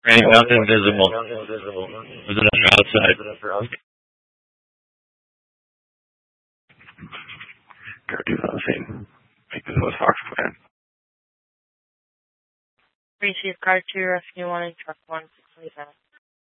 Right, nothing visible. Was it on your outside? Go do nothing. Make the most Fox plan. Receive car 2, rescue 1 in truck 1627.